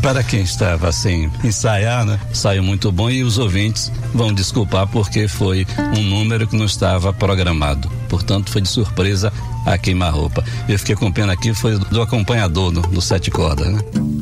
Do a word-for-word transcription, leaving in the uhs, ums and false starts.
para quem estava sem ensaiar, né? Saiu muito bom e os ouvintes vão desculpar porque foi um número que não estava programado. Portanto, foi de surpresa a queima-roupa. Eu fiquei com pena aqui, foi do acompanhador do, do Sete Cordas, né?